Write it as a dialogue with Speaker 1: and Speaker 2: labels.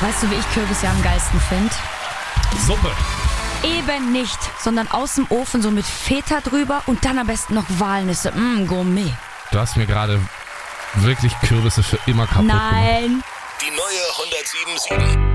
Speaker 1: Weißt du, wie ich Kürbis ja am geilsten finde?
Speaker 2: Suppe.
Speaker 1: Eben nicht, sondern aus dem Ofen so mit Feta drüber und dann am besten noch Walnüsse. Gourmet.
Speaker 2: Du hast mir gerade wirklich Kürbisse für immer kaputt gemacht.
Speaker 1: Nein.
Speaker 3: Die neue 107.7.